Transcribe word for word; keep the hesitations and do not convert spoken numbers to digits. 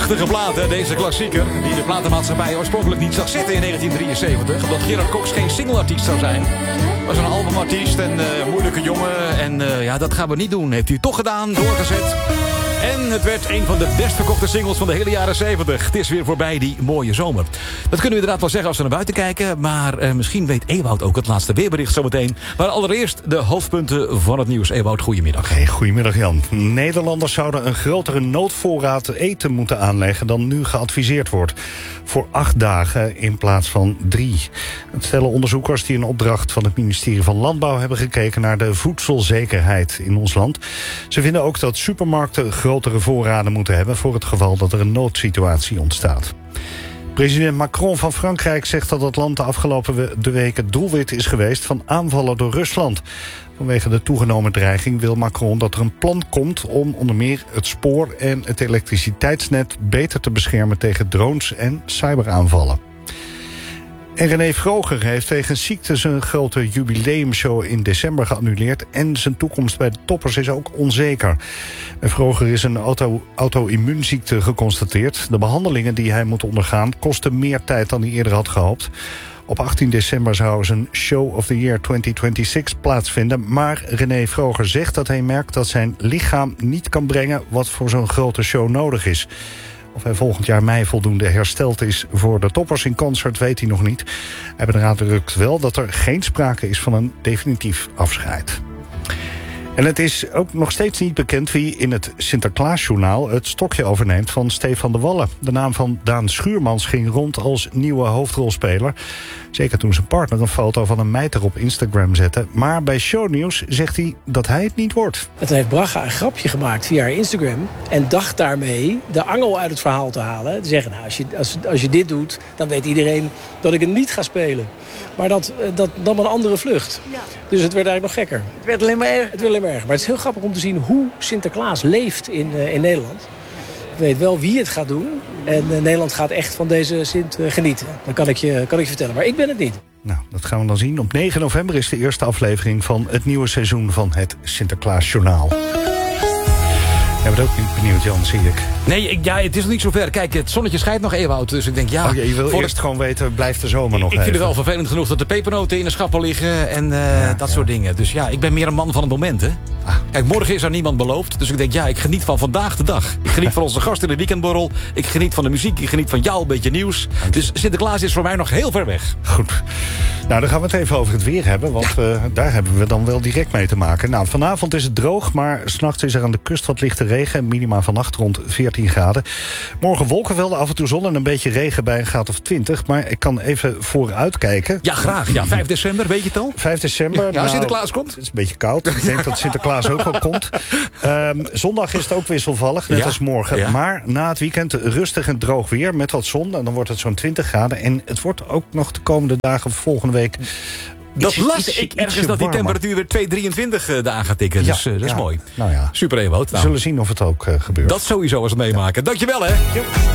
Prachtige plaat, hè, deze klassieker. Die de platenmaatschappij oorspronkelijk niet zag zitten in negentien drieënzeventig. Omdat Gerard Cox geen singleartiest zou zijn. Was een albumartiest en uh, moeilijke jongen. En uh, ja, dat gaan we niet doen. Heeft hij toch gedaan, doorgezet. En het werd een van de best verkochte singles van de hele jaren zeventig. Het is weer voorbij, die mooie zomer. Dat kunnen we inderdaad wel zeggen als we naar buiten kijken. Maar uh, misschien weet Ewout ook het laatste weerbericht zometeen. Maar allereerst de hoofdpunten van het nieuws. Ewout, goedemiddag. Hey, goedemiddag Jan. Nederlanders zouden een grotere noodvoorraad eten moeten aanleggen dan nu geadviseerd wordt. Voor acht dagen in plaats van drie. Het stellen onderzoekers die een opdracht van het ministerie van Landbouw hebben gekeken naar de voedselzekerheid in ons land. Ze vinden ook dat supermarkten grotere voorraden moeten hebben voor het geval dat er een noodsituatie ontstaat. President Macron van Frankrijk zegt dat het land de afgelopen week het doelwit is geweest van aanvallen door Rusland. Vanwege de toegenomen dreiging wil Macron dat er een plan komt om onder meer het spoor en het elektriciteitsnet beter te beschermen tegen drones en cyberaanvallen. En René Vroger heeft tegen ziekte zijn grote jubileumshow in december geannuleerd en zijn toekomst bij de toppers is ook onzeker. Bij Vroger is een auto, auto-immuunziekte geconstateerd. De behandelingen die hij moet ondergaan kosten meer tijd dan hij eerder had gehoopt. Op achttien december zou zijn Show of the Year twintig zesentwintig plaatsvinden. Maar René Vroger zegt dat hij merkt dat zijn lichaam niet kan brengen wat voor zo'n grote show nodig is. Of hij volgend jaar mei voldoende hersteld is voor de toppers in concert weet hij nog niet. Hij benadrukt wel dat er geen sprake is van een definitief afscheid. En het is ook nog steeds niet bekend wie in het Sinterklaasjournaal het stokje overneemt van Stefan de Wallen. De naam van Daan Schuurmans ging rond als nieuwe hoofdrolspeler. Zeker toen zijn partner een foto van een meid op Instagram zette. Maar bij Shownieuws zegt hij dat hij het niet wordt. En toen heeft Braga een grapje gemaakt via haar Instagram en dacht daarmee de angel uit het verhaal te halen. Te zeggen, nou, als je, als, als je dit doet, dan weet iedereen dat ik het niet ga spelen. Maar dat, dat nam een andere vlucht. Ja. Dus het werd eigenlijk nog gekker. Het werd alleen maar erger. Het werd alleen maar erger. Maar het is heel grappig om te zien hoe Sinterklaas leeft in, uh, in Nederland. Ik weet wel wie het gaat doen. En uh, Nederland gaat echt van deze Sint uh, genieten. Dat kan ik, je, kan ik je vertellen. Maar ik ben het niet. Nou, dat gaan we dan zien. Op negen november is de eerste aflevering van het nieuwe seizoen van het Sinterklaasjournaal. Jij bent ook niet benieuwd, Jan, zie ik. Nee, ik, ja, het is nog niet zover. Kijk, het zonnetje schijnt nog, Ewout. Dus ik denk, ja... Oh, je wil eerst het... gewoon weten, blijft de zomer nog Ik, ik vind even. het wel vervelend genoeg dat de pepernoten in de schappen liggen... en uh, ja, dat ja. soort dingen. Dus ja, ik ben meer een man van het moment, hè. Ah. Kijk, morgen is er niemand beloofd. Dus ik denk, ja, ik geniet van vandaag de dag. Ik geniet van onze gast in de weekendborrel. Ik geniet van de muziek. Ik geniet van jou, een beetje nieuws. Dus Sinterklaas is voor mij nog heel ver weg. Goed. Nou, dan gaan we het even over het weer hebben. Want ja. uh, daar hebben we dan wel direct mee te maken. Nou, vanavond is het droog, maar 's nachts is er aan de kust wat lichte regen. Minima vannacht rond veertien graden. Morgen wolkenvelden, af en toe zon en een beetje regen bij een graad of twintig. Maar ik kan even vooruit kijken. Ja, graag. Ja, vijf december, weet je het al? vijf december. Ja, nou, Sinterklaas komt. Het is een beetje koud. Ik denk dat Sinterklaas ook wel komt. Um, zondag is het ook wisselvallig, net ja. als morgen. Ja. Maar na het weekend rustig en droog weer met wat zon. En dan wordt het zo'n twintig graden. En het wordt ook nog de komende dagen volgende week... Dat iets, las iets, ik ergens dat die temperatuur weer twee komma drieëntwintig uh, aan gaat tikken. Ja, dus uh, dat ja. is mooi. Nou ja. Super, Ewout. We nou. zullen zien of het ook uh, gebeurt. Dat sowieso eens meemaken. Ja. Dankjewel, hè. Jo.